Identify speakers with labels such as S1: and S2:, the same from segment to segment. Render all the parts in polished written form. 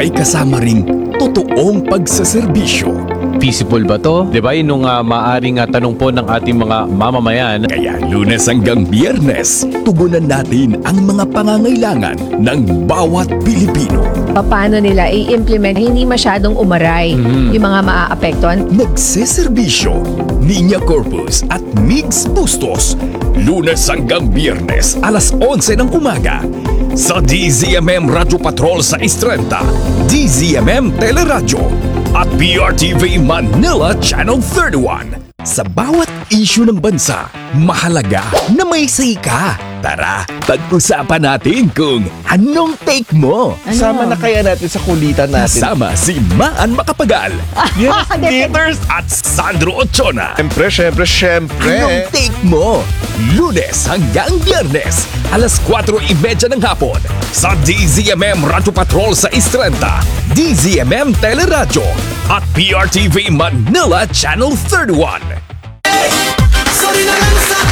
S1: may kasama ring totoong pagsaserbisyo.
S2: Feasible ba to? Di ba yun nung maaring tanong po ng ating mga mamamayan?
S1: Kaya Lunes hanggang Biyernes, tugunan natin ang mga pangangailangan ng bawat Pilipino.
S3: Paano nila i-implement hindi masyadong umaray yung mga maaapektuhan?
S1: Nagseserbisyo, Niña Corpus at Migs Bustos. Lunes hanggang Biyernes, alas 11 ng umaga. Sa DZMM Radio Patrol sa Istrenta, DZMM Teleradyo at PRTV Manila Channel 31. Sa bawat issue ng bansa, mahalaga na may say ka. Tara, pag-usapan natin kung anong take mo.
S4: Sama na kaya natin sa kulitan natin.
S1: Kasama si Maan Macapagal,
S4: Yes, Gators!
S1: at Sandro Ochona.
S4: Siyempre.
S1: Anong take mo? Lunes hanggang Biyernes, alas 4:30 ng hapon sa DZMM Radio Patrol sa Istrenta, DZMM Teleradyo at PRTV Manila Channel 31.
S5: Sorry na lang sa...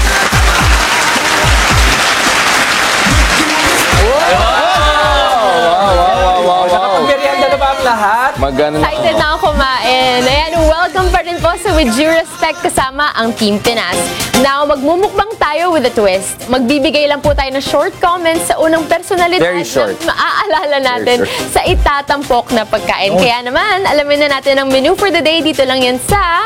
S4: Nakapagkarihan na ba ang lahat?
S6: Excited na ako kumain. Ayan, welcome pa rin po sa With Due Respect kasama ang Team Pinas. Now, magmumukbang tayo with a twist. Magbibigay lang po tayo ng short comments sa unang personalidad
S7: Very short.
S6: na maaalala natin sa itatampok na pagkain. Kaya naman, alamin na natin ang menu for the day. Dito lang yan sa...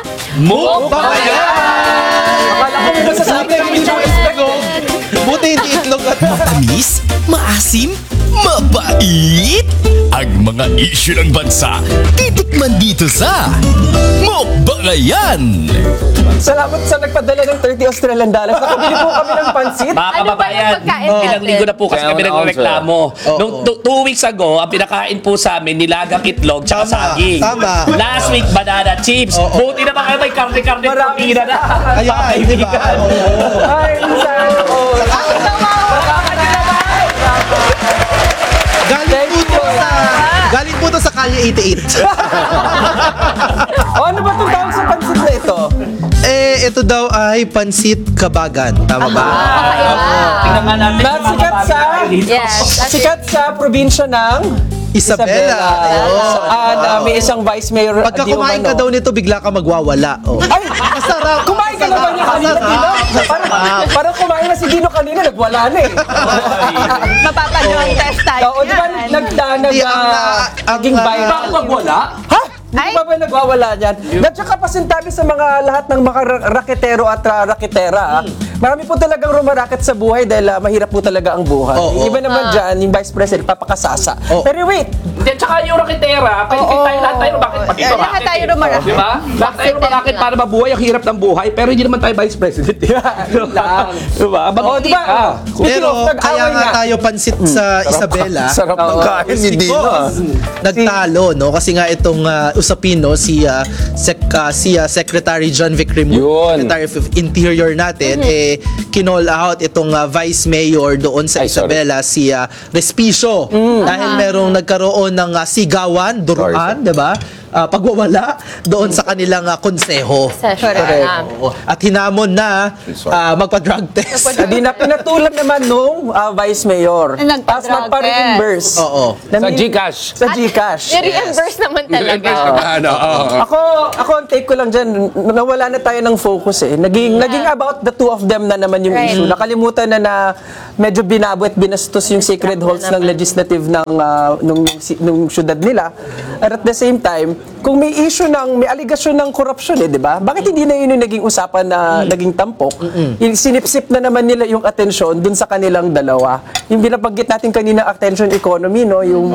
S4: Akala ko mo sasabi ang video buti hindi itlog at
S1: Matamis, maasim, mabait. Ang mga issue ng bansa, titikman dito sa Mukbangayan.
S4: Salamat sa nagpadala ng 30 Australian dollars. Nakabili po kami ng pansit.
S6: Ano
S8: Mga
S6: ba
S8: kababayan,
S6: yung pagkain
S8: ilang
S6: natin?
S8: linggo na po kasi
S7: Kaya
S8: kami
S7: una
S8: nagreklamo. Nung 2 weeks ago, ang pinakain po sa amin, nilagang itlog tsaka saging.
S4: tama.
S8: Last week, banana chips. Buti naman kayo may karne-karne
S4: Marami.
S8: pamira na.
S4: Ayan, di ba? Ay, minsan.
S9: Galing po to sa Kalye 88.
S4: Ano ba itong tawag sa pansit na ito?
S9: Ito daw ay pansit kabagan. Tama ba?
S8: Tingnan nga natin.
S4: Sikat sa...
S6: Yes.
S4: Sikat sa probinsya ng...
S9: Isabela.
S4: Saan may isang vice mayor.
S9: Pagka kumain ka daw nito, bigla ka magwawala. Oh.
S4: Ay, masarap. Kumain ka naman niya kanina, Dino. Parang kumain na si Dino kanina, nagwala na eh.
S3: Mapapanood test tayo.
S4: Oo, di ba naging viral?
S8: Bakit magwala?
S4: Ha? Hindi ba ba nagwawala dyan? At saka pasintabi sa mga lahat ng mga raketero at raketera. Marami po talagang rumaraket sa buhay dahil mahirap po talaga ang buhay. Yung iba naman dyan, yung Vice President, papakasasa. Pero wait!
S8: At saka yung raketera, lahat tayo bakit pati ito
S3: Lahat tayo rumaraket.
S8: Di ba? Lahat tayo rumarakit para mabuhay ang hirap ng buhay, pero hindi naman tayo Vice President. Di ba?
S4: Di ba?
S9: Pero kaya nga tayo pansit sa Isabela.
S7: Sarap ng kain ni Dino.
S9: Nagtalo, no? Kasi nga itong usapin, no? Si Secretary John Vic Remulla, Secretary of Interior natin, kinall out itong Vice Mayor doon sa Isabela, si Respicio. Dahil merong nagkaroon ng sigawan, duruan, di ba? Pagwawala doon sa kanilang konseho. Oo. At hinamon na magpa-drug test.
S4: Hindi na pinatulan naman nung Vice Mayor. Tapos magpa-reimburse.
S9: Oo.
S7: Sa GCash.
S4: Sa GCash.
S6: I-reimburse naman talaga.
S4: Ako ang take ko lang dyan, nawala na tayo ng focus eh. Naging about the two of them na naman yung issue. Nakalimutan na medyo binabot, binastos yung sacred halls ng legislative nung syudad nila. At at the same time, kung may issue may aligasyon ng korupsyon di ba? Bakit hindi na yun yung naging usapan na naging tampok? Sinipsip na naman nila yung atensyon dun sa kanilang dalawa. Yung binabanggit natin kanina, attention economy, no? Yung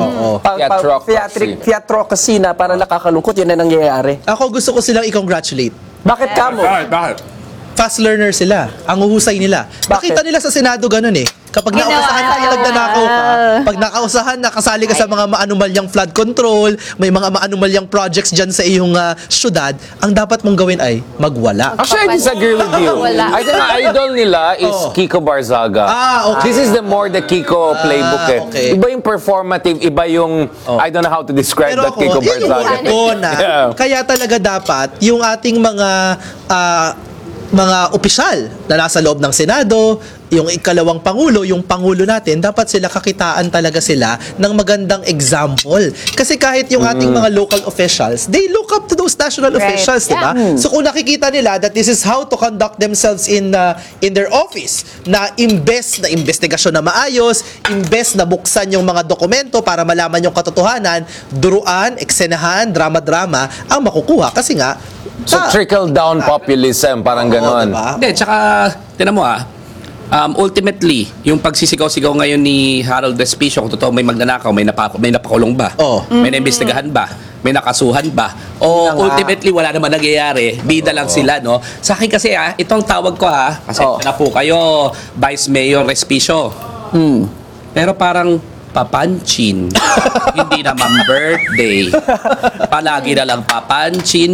S4: theatrocracy na parang nakakalungkot, yun na nangyayari.
S9: Ako gusto ko silang i-congratulate.
S4: Bakit kamo?
S9: Fast learner sila. Ang uhusay nila.
S4: Bakit?
S9: Nakita nila sa Senado ganun eh. Kapag nausahan ka, nagnanakaw ka, pag nakausahan, nakasali ka sa mga maanumalyang flood control, may mga maanumalyang projects dyan sa iyong syudad, ang dapat mong gawin ay magwala.
S7: Actually, I disagree with you. I think ang idol nila is Kiko Barzaga.
S9: Okay.
S7: This is the Kiko playbook eh.
S9: Okay.
S7: Iba yung performative, iba yung, I don't know how to describe
S9: Pero
S7: that Kiko
S9: yan yung
S7: Barzaga.
S9: ko na, kaya talaga dapat, yung ating mga opisyal na nasa loob ng Senado, yung ikalawang pangulo, yung pangulo natin, dapat sila kakitaan talaga sila ng magandang example. Kasi kahit yung ating mga local officials, they look up to those national officials, di ba? So kung nakikita nila that this is how to conduct themselves in their office, na imbes na investigasyon na maayos, imbes na buksan yung mga dokumento para malaman yung katotohanan, duruan, eksenahan, drama-drama ang makukuha. Kasi nga,
S7: So trickle down populism, parang ganon.
S9: diba?
S8: Hindi, tsaka, tinan mo ultimately, yung pagsisigaw-sigaw ngayon ni Harold Despicio, kung totoo may magnanakaw, may napakulong ba?
S9: Oo.
S8: May naimbestigahan ba? May nakasuhan ba? O ultimately, wala naman nangyayari. Bida lang sila, no? Sa akin kasi, itong tawag ko, kasi na po kayo, Vice Mayor Despicio. Pero parang papanchin. Hindi naman birthday. Palagi na lang papanchin.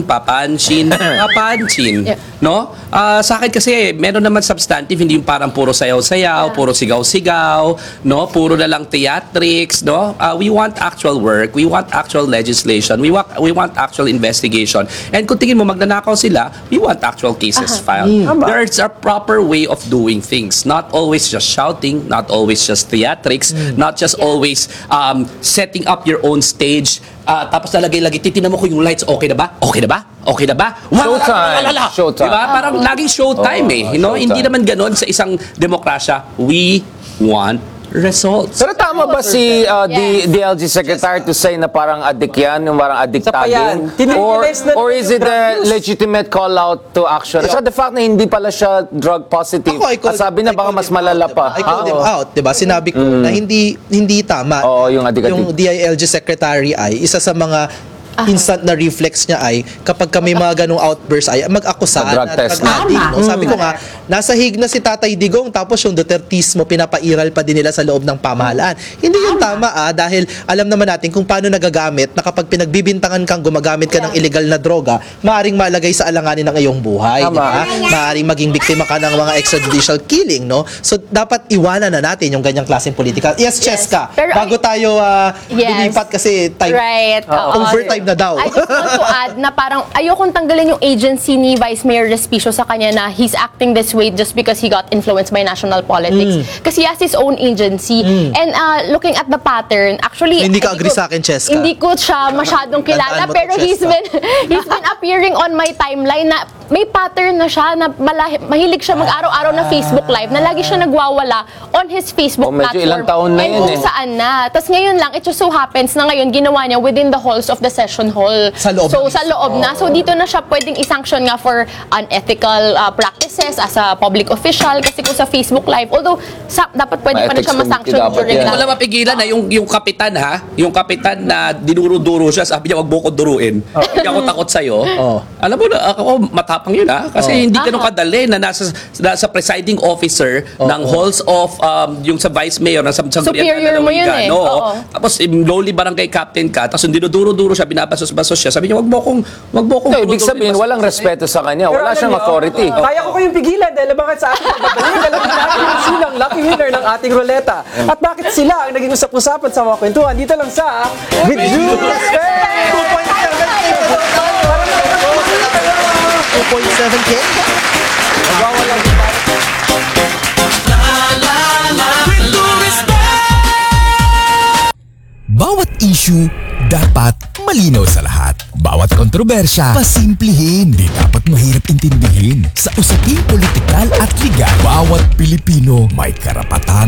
S6: Yeah.
S8: No? Sa akin kasi, meron naman substantive, hindi yung parang puro sayaw-sayaw, puro sigaw-sigaw, no? Puro na lang theatrics, no? We want actual work. We want actual legislation. We want actual investigation. And kung tingin mo, magnanakaw sila, we want actual cases filed. There's a proper way of doing things. Not always just shouting, not always just theatrics, not just always setting up your own stage, tapos nalagay-lagay, titignan mo kung yung lights, okay na ba? Okay na ba? Okay na ba?
S7: Showtime. Showtime.
S8: Diba? Parang laging showtime
S7: Showtime.
S8: Hindi naman ganon sa isang demokrasya. We want results.
S7: Pero tama ba si DLG Secretary to say na parang adik yan, yung parang adik
S4: Isa pa yan.
S7: tagging?
S4: Tinitilize na
S7: Or is it
S4: yung
S7: a
S4: drug use.
S7: legitimate call out to action? So the fact na hindi pala siya drug positive,
S9: I call-
S7: sabi na
S9: I
S7: baka
S9: call
S7: mas
S9: him
S7: malala
S9: out,
S7: pa.
S9: diba? I called him out, diba? Sinabi ko na hindi tama.
S7: Oo, yung adik-adik.
S9: Yung DILG Secretary ay isa sa mga instant na reflex niya ay kapag may mga ganong outbursts ay mag-akusa
S7: Sa drug
S9: na
S7: test.
S9: drug addict, no? Sabi ko nga, nasa hig na si Tatay Digong tapos yung Dutertismo pinapairal pa din nila sa loob ng pamahalaan. Hindi yung tama dahil alam naman natin kung paano nagagamit na kapag pinagbibintangan kang gumagamit ka ng illegal na droga, maaring malagay sa alanganin ng iyong buhay.
S7: Tama.
S9: Diba? Maaring maging biktima ka ng mga extrajudicial killing, no? So dapat iwanan na natin yung ganyang klaseng politika. Yes, Cheska,
S6: Pero
S9: bago tayo lumipat kasi time,
S6: Right.
S9: overtime na daw.
S6: I just want to add na parang ayokong tanggalin yung agency ni Vice Mayor Respicio sa kanya na he's acting this way just because he got influenced by national politics. Kasi he has his own agency. And looking at the pattern, actually...
S9: Hindi ka agree sa akin, Cheska.
S6: Hindi ko siya masyadong kilala,
S9: Tandaan mo to,
S6: pero he's
S9: Cheska.
S6: been appearing on my timeline na may pattern na siya na mahilig siya mag-araw-araw na Facebook Live na lagi siya nagwawala on his Facebook
S7: medyo
S6: platform.
S7: ilang taon na
S6: and
S7: yun
S6: kung saan na. Tapos ngayon lang, it just so happens na ngayon ginawa niya within the halls of the session hall.
S9: Sa loob
S6: So,
S9: na
S6: sa loob na. So, dito na siya pwedeng isanction nga for unethical practices as a public official. Kasi kung sa Facebook Live, although dapat pwede pa na
S7: Ethics
S6: siya masanction
S7: committee dapat
S6: during
S7: yan.
S8: Wala mapigilan na yung kapitan yung kapitan na dinuro-duro siya, sabi niya wag mo ko duruin. Hindi ako takot sa'yo. Alam mo na, ako matapang yun kasi hindi ganun kadali na nasa presiding officer ng halls of yung sa vice mayor ng
S6: Superior mo yun eh. Oo.
S8: Tapos lowly barangay captain ka, tapos hindi dinuro-duro siya, binabasos-basos siya. Sabi niya wag mo kong
S7: No, ibig sabihin, walang respeto sa kanya. Wala siyang authority.
S4: Kaya ko kayong pigilan dahil bakit sa ating pagbabalik, alam natin yung silang lucky winner ng ating ruleta. At bakit sila ang naging usap-usapan sa mga kwentuhan dito lang sa With Due Respect!
S9: 2.7K?
S1: Bawat issue dapat malinaw sa lahat. Bawat kontrobersya, pasimplihin. Di dapat mahirap intindihin. Sa usaping politikal at legal, bawat Pilipino may karapatan